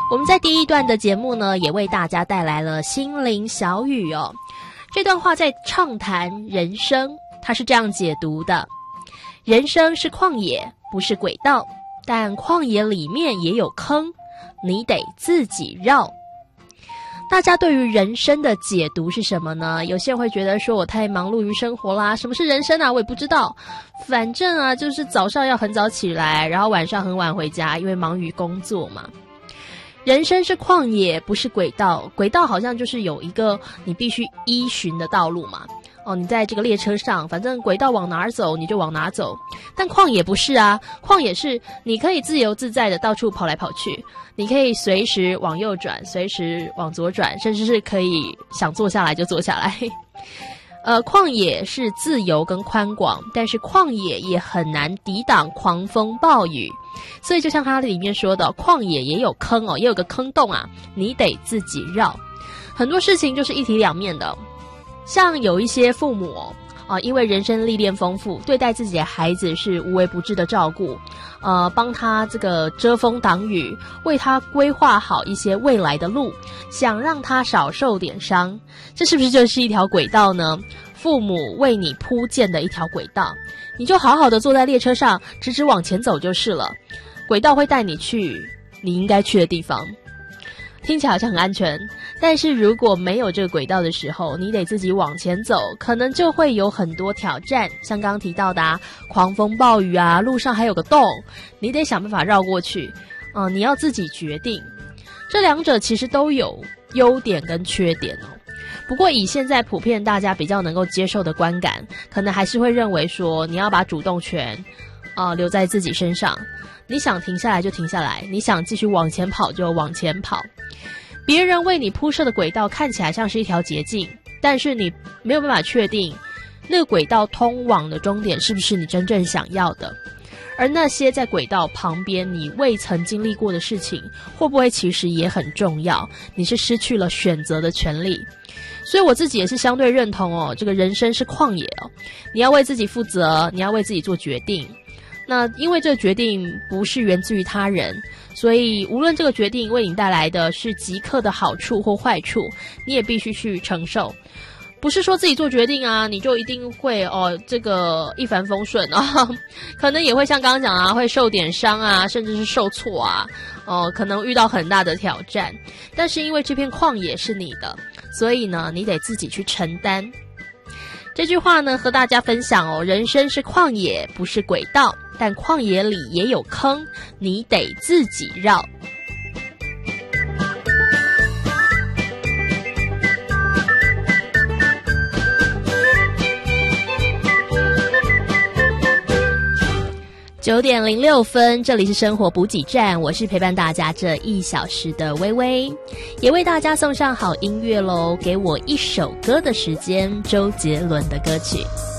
我们在第一段的节目呢，也为大家带来了心灵小语哦。这段话在畅谈人生，它是这样解读的：人生是旷野，不是轨道，但旷野里面也有坑，你得自己绕。大家对于人生的解读是什么呢？有些人会觉得说我太忙碌于生活啦，什么是人生啊？我也不知道，反正啊，就是早上要很早起来，然后晚上很晚回家，因为忙于工作嘛。人生是旷野，不是轨道。轨道好像就是有一个你必须依循的道路嘛。哦，你在这个列车上，反正轨道往哪儿走你就往哪走。但旷野不是啊，旷野是你可以自由自在的到处跑来跑去，你可以随时往右转，随时往左转，甚至是可以想坐下来就坐下来。旷野是自由跟宽广，但是旷野也很难抵挡狂风暴雨。所以就像它里面说的，旷野也有坑哦，也有个坑洞啊，你得自己绕。很多事情就是一体两面的。像有一些父母因为人生历练丰富，对待自己的孩子是无微不至的照顾，帮他这个遮风挡雨，为他规划好一些未来的路，想让他少受点伤。这是不是就是一条轨道呢？父母为你铺建的一条轨道，你就好好的坐在列车上，直直往前走就是了。轨道会带你去你应该去的地方。听起来好像很安全，但是如果没有这个轨道的时候，你得自己往前走，可能就会有很多挑战，像刚刚提到的狂风暴雨啊，路上还有个洞，你得想办法绕过去。你要自己决定。这两者其实都有优点跟缺点哦。不过以现在普遍大家比较能够接受的观感，可能还是会认为说你要把主动权留在自己身上，你想停下来就停下来，你想继续往前跑就往前跑。别人为你铺设的轨道看起来像是一条捷径，但是你没有办法确定那个轨道通往的终点是不是你真正想要的。而那些在轨道旁边你未曾经历过的事情，会不会其实也很重要，你是失去了选择的权利。所以我自己也是相对认同这个人生是旷野你要为自己负责，你要为自己做决定。那因为这个决定不是源自于他人，所以无论这个决定为你带来的是即刻的好处或坏处，你也必须去承受。不是说自己做决定啊，你就一定会这个一帆风顺可能也会像刚刚讲会受点伤啊，甚至是受挫啊，可能遇到很大的挑战。但是因为这片旷野是你的，所以呢，你得自己去承担。这句话呢，和大家分享人生是旷野，不是轨道，但旷野里也有坑，你得自己绕。9点06分，这里是生活补给站，我是陪伴大家这1小时的微微，也为大家送上好音乐咯，给我一首歌的时间，周杰伦的歌曲。